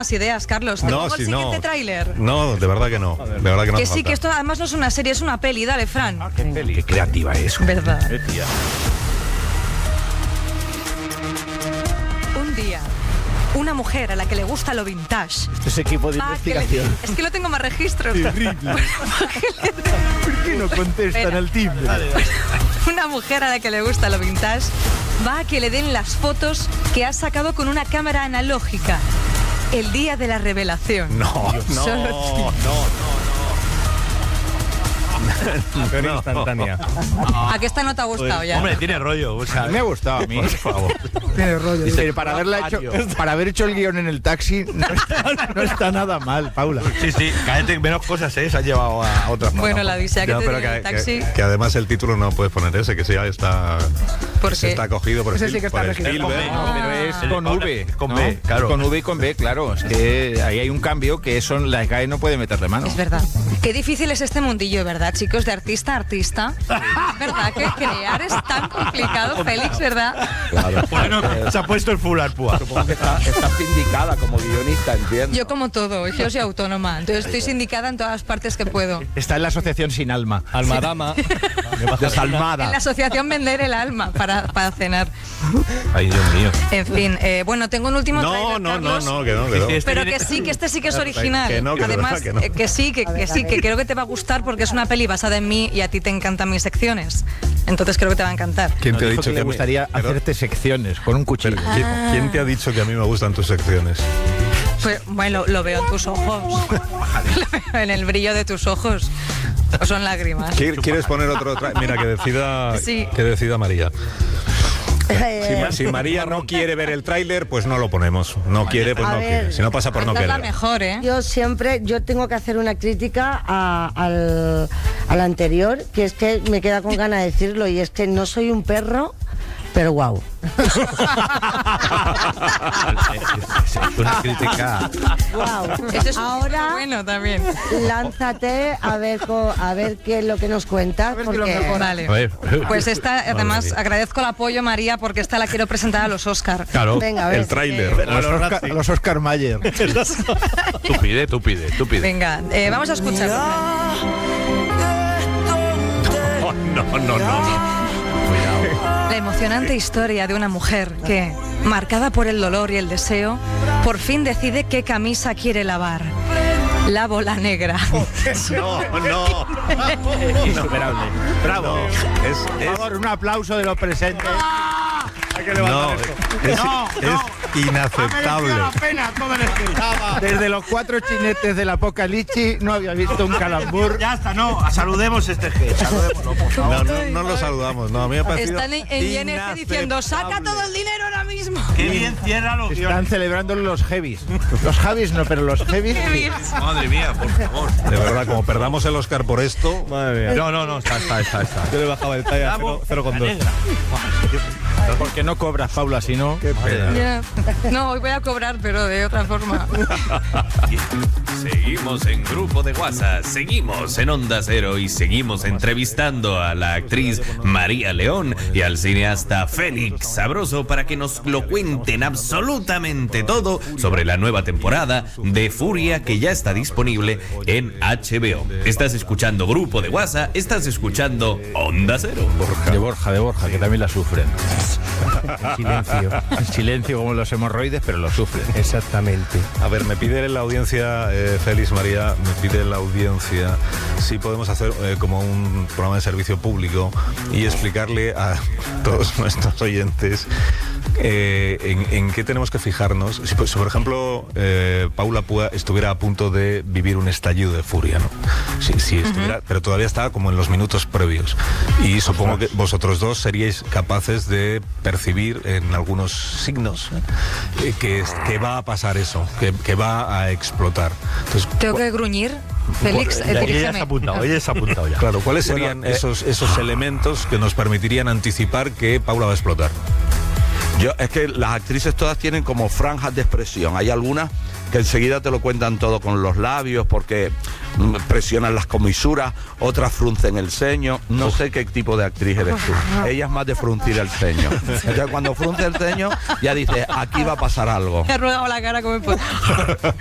ideas, Carlos. ¿Te pongo el siguiente tráiler? No, de verdad que no. De verdad que no. Que sí, que esto además no es una serie, es una peli. Dale, Fran. ¿Qué peli? Qué creativa es. Verdad. Un día, una mujer a la que le gusta lo vintage. Este es equipo de investigación. Es que lo tengo más registros. Terrible. ¿Por qué no contestan al timbre? Una mujer a la que le gusta lo vintage va a que le den las fotos que ha sacado con una cámara analógica. El día de la revelación. No. Instantánea. ¿A qué esta no te ha gustado ya? Hombre, tiene rollo. O sea, Me ha gustado a mí. Por favor. Tiene rollo. Dice, para haber hecho el guión en el taxi, no está nada mal, Paula. sí, cállate, menos cosas, se has llevado a otras. Bueno, la odisea que No, te pero dio en el taxi. que además el título no puedes poner ese, que ya está. ¿Por Se qué? está cogido por Ese sí que está Spielberg. registrado. Pero es con V. Con ¿no? B, claro. Con V y con B, claro. Es que ahí hay un cambio que eso la SGAE no puede meterle mano. Es verdad. Qué difícil es este mundillo, ¿verdad, chicos? De artista a artista. Es verdad que crear es tan complicado, Félix, ¿verdad? Claro. Bueno, se ha puesto el full arpúa. Supongo que está sindicada como guionista, entiendo. Yo como todo, yo soy autónoma, entonces estoy sindicada en todas las partes que puedo. Está en la asociación Sin Alma. Almadama. En Desalmada. la asociación Vender el Alma para cenar. Ay, Dios mío. En fin, bueno, tengo un último tráiler, Carlos, Que no. pero que sí, que este sí que es original. Que no, que de además, verdad que no. que sí, que creo que te va a gustar porque es una peli basada en mí y a ti te encantan mis secciones. Entonces creo que te va a encantar. ¿Quién te ha Dijo dicho que le a mí- gustaría pero- hacerte secciones con un cuchillo? ¿Quién te ha dicho que a mí me gustan tus secciones? Pues, bueno, lo veo en tus ojos. Lo veo en el brillo de tus ojos. ¿O son lágrimas? ¿Quieres poner otro Mira, Sí. que decida María. Si María no quiere ver el tráiler, pues no lo ponemos. No quiere, pues A no ver, quiere. Si no pasa por no Esta es la querer. mejor, ¿eh? Yo tengo que hacer una crítica al anterior, que es que me queda con ganas de decirlo, y es que no soy un perro, pero guau. Es una crítica. Guau. Este es Ahora bueno también. lánzate a ver qué es lo que nos cuentas, porque Vale. A ver. Pues esta, además, mía. agradezco el apoyo, María, porque esta la quiero presentar a los Oscar. Claro. venga, a ver. El tráiler. A los Oscar Mayer. Tú pide. Venga, vamos a escucharlo. No. La emocionante historia de una mujer que, marcada por el dolor y el deseo, por fin decide qué camisa quiere lavar. La bola negra. No. Insuperable. Bravo. Por favor, un aplauso de los presentes. Hay que levantar esto. Es inaceptable. Desde los 4 chinetes del Apocalipsis no había visto un calambur. Ya está, no. Saludemos este G. Saludémoslo, por favor. No lo saludamos. No, a mí me ha parecido Están en INF diciendo, saca todo el dinero ahora mismo. Qué bien cierra los Están celebrando los heavies. Los Javis no, pero los heavies. sí. Madre mía, por favor. De verdad, como perdamos el Oscar por esto. Madre mía. No, está. Yo le bajaba el talla 0,2. Porque no cobras, Paula, si no. Ya. No, hoy voy a cobrar, pero de otra forma. Seguimos en Grupo de WhatsApp, seguimos en Onda Cero y seguimos entrevistando a la actriz María León y al cineasta Félix Sabroso para que nos lo cuenten absolutamente todo sobre la nueva temporada de Furia que ya está disponible en HBO. Estás escuchando Grupo de WhatsApp, estás escuchando Onda Cero. De Borja, que también la sufren. En silencio como los hemorroides, pero lo sufren. Exactamente. A ver, me pide la audiencia, Félix María, me pide la audiencia si podemos hacer como un programa de servicio público y explicarle a todos nuestros oyentes en qué tenemos que fijarnos. Si por ejemplo, Paula Púa estuviera a punto de vivir un estallido de furia, ¿no? Si estuviera, pero todavía está como en los minutos previos. Y supongo que vosotros dos seríais capaces de percibir en algunos signos que va a pasar eso, que va a explotar. Entonces, Tengo que gruñir. Félix, dirígeme. Ella se ha apuntado ya. claro, ¿cuáles serían esos elementos que nos permitirían anticipar que Paula va a explotar? Es que las actrices todas tienen como franjas de expresión. Hay algunas que enseguida te lo cuentan todo con los labios, porque presionan las comisuras, otras fruncen el ceño. No sé qué tipo de actriz eres tú. Ella es más de fruncir el ceño. Entonces cuando frunce el ceño ya dices, aquí va a pasar algo. Te ha arrugado la cara como el